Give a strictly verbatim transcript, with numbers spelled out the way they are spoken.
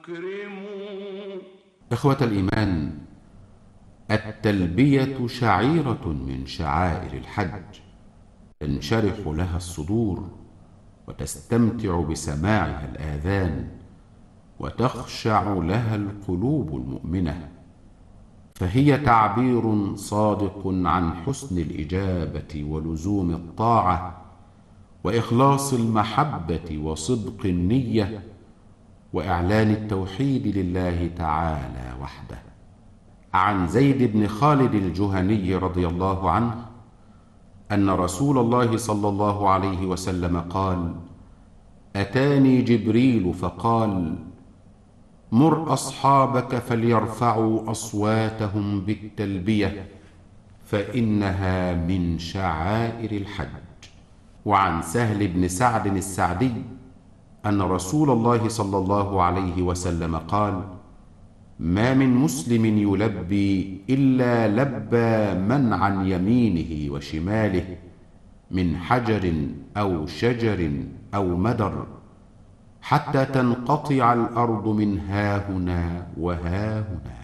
أكرموا. إخوة الإيمان، التلبية شعيرة من شعائر الحج، تنشرح لها الصدور وتستمتع بسماعها الآذان وتخشع لها القلوب المؤمنة، فهي تعبير صادق عن حسن الإجابة ولزوم الطاعة وإخلاص المحبة وصدق النية وإعلان التوحيد لله تعالى وحده. عن زيد بن خالد الجهني رضي الله عنه أن رسول الله صلى الله عليه وسلم قال: أتاني جبريل فقال: مر أصحابك فليرفعوا أصواتهم بالتلبية فإنها من شعائر الحج. وعن سهل بن سعد السعدي أن رسول الله صلى الله عليه وسلم قال: ما من مسلم يلبي إلا لبى من عن يمينه وشماله من حجر أو شجر أو مدر حتى تنقطع الأرض من هاهنا وهاهنا.